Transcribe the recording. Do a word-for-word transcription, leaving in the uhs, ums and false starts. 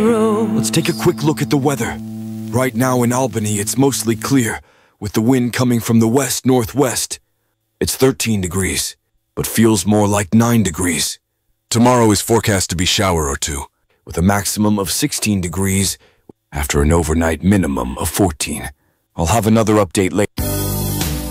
road. Let's take a quick look at the weather. Right now in Albany, it's mostly clear, with the wind coming from the west-northwest. It's thirteen degrees, but feels more like nine degrees. Tomorrow is forecast to be shower or two, with a maximum of sixteen degrees after an overnight minimum of fourteen. I'll have another update later.